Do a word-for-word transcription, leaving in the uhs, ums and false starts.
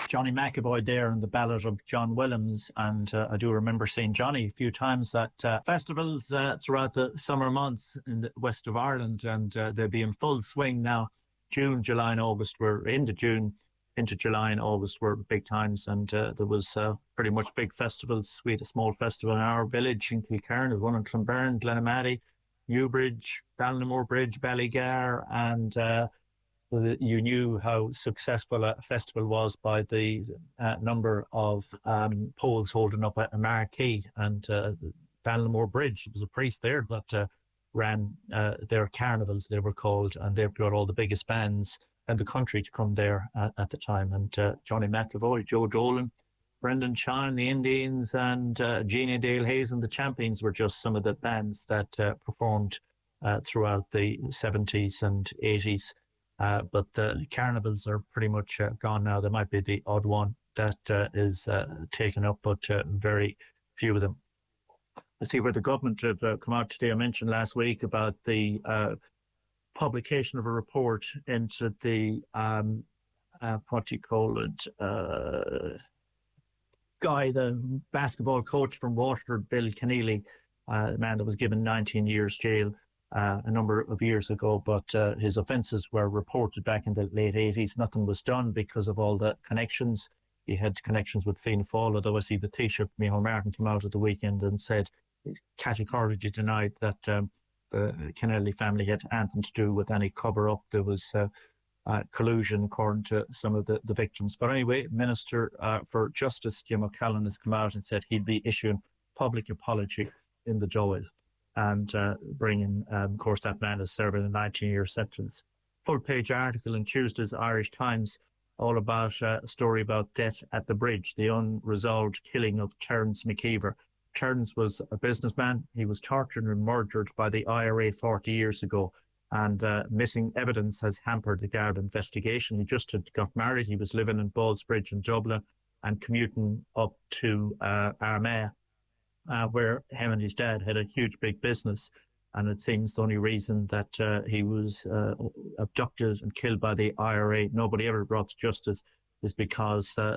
Johnny McAvoy there in the ballad of John Williams, and uh, I do remember seeing Johnny a few times at uh, festivals uh, throughout the summer months in the west of Ireland, and uh, they'll be in full swing now. June, July and August were into June, into July and August were big times, and uh, there was uh, pretty much big festivals. We had a small festival in our village in Kilcairn, one in Clonberne, Glenamaddy, Newbridge, Ballinamore Bridge, Ballygar, and uh, you knew how successful a festival was by the uh, number of um, poles holding up a, a marquee. And uh, Ballinamore Bridge, there was a priest there that uh, ran uh, their carnivals, they were called, and they brought all the biggest bands in the country to come there at, at the time. And uh, Johnny McAvoy, Joe Dolan, Brendan Shine, the Indians, and uh, Jeannie Dale Hayes and the Champions were just some of the bands that uh, performed uh, throughout the seventies and eighties. Uh, but the carnivals are pretty much uh, gone now. There might be the odd one that uh, is uh, taken up, but uh, very few of them. Let's see where the government have uh, come out today. I mentioned last week about the uh, publication of a report into the, um, uh, what do you call it, uh, guy, the basketball coach from Waterford, Bill Keneally, uh, the man that was given nineteen years jail Uh, a number of years ago, but uh, his offences were reported back in the late eighties. Nothing was done because of all the connections. He had connections with Fianna Fáil, although I see the Taoiseach, Micheál Martin, came out at the weekend and said, categorically denied that um, the Kennelly family had anything to do with any cover-up. There was uh, uh, collusion, according to some of the, the victims. But anyway, Minister uh, for Justice, Jim O'Callaghan, has come out and said he'd be issuing public apology in the Dáil, and uh, bringing, um, of course, that man is serving a nineteen-year sentence. Full-page article in Tuesday's Irish Times, all about uh, a story about death at the bridge, the unresolved killing of Terence McKeever. Terence was a businessman. He was tortured and murdered by the I R A forty years ago, and uh, missing evidence has hampered the Garda investigation. He just had got married. He was living in Ballsbridge in Dublin and commuting up to uh, Armagh, Uh, where him and his dad had a huge big business. And it seems the only reason that uh, he was uh, abducted and killed by the I R A, nobody ever brought to justice, is because uh,